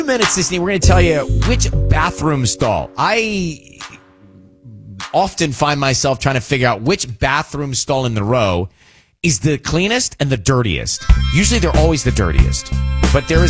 2 minutes, Disney, we're going to tell you which bathroom stall. I often find myself trying to figure out which bathroom stall in the row is the cleanest and the dirtiest. Usually they're always the dirtiest. But there is